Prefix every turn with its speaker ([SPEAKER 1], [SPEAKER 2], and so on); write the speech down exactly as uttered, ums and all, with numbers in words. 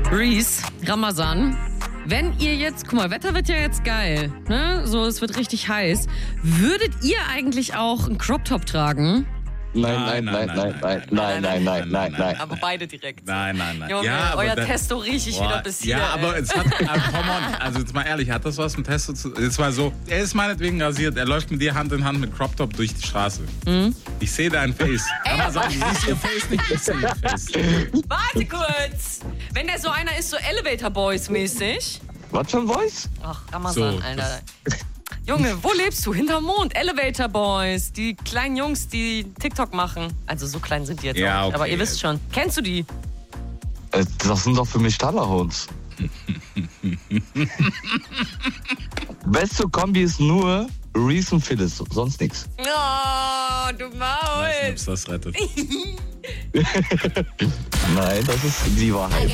[SPEAKER 1] Reese, Ramazan. Wenn ihr jetzt, guck mal, Wetter wird ja jetzt geil, ne? So, es wird richtig heiß. Würdet ihr eigentlich auch einen Crop-Top tragen?
[SPEAKER 2] Nein, nein, nein, nein, nein, nein, nein, nein, nein, nein.
[SPEAKER 1] Aber beide direkt.
[SPEAKER 3] Nein, nein, nein.
[SPEAKER 1] Junge,
[SPEAKER 3] ja,
[SPEAKER 1] euer
[SPEAKER 3] aber
[SPEAKER 1] Testo riech ich
[SPEAKER 3] boah,
[SPEAKER 1] wieder bis hier.
[SPEAKER 3] Ja, aber
[SPEAKER 1] ey.
[SPEAKER 3] es hat, also, come on, also jetzt mal ehrlich, hat das was mit Testo zu tun? Es war so, er ist meinetwegen rasiert, er läuft mit dir Hand in Hand mit Crop Top durch die Straße. Mhm. Ich sehe dein Face. Ramazan, du siehst ihr Face nicht, ich sehe ihr Face.
[SPEAKER 1] Warte kurz. Wenn der so einer ist, so Elevator Boys mäßig.
[SPEAKER 2] Was für ein Voice?
[SPEAKER 1] Ach, Ramazan,
[SPEAKER 3] So,
[SPEAKER 1] Alter. Junge, wo lebst du? Hinterm Mond. Elevator Boys. Die kleinen Jungs, die TikTok machen. Also so klein sind die jetzt
[SPEAKER 3] Ja,
[SPEAKER 1] auch nicht.
[SPEAKER 3] okay.
[SPEAKER 1] Aber ihr wisst schon. Kennst du die?
[SPEAKER 2] Äh, Das sind doch für mich Tallerhunds. Beste Kombi ist nur Reese und Phyllis, sonst nichts.
[SPEAKER 1] Oh, du
[SPEAKER 3] Ich weiß
[SPEAKER 1] Maul.
[SPEAKER 3] nicht, ob's das rettet.
[SPEAKER 2] Nein, das ist die Wahrheit.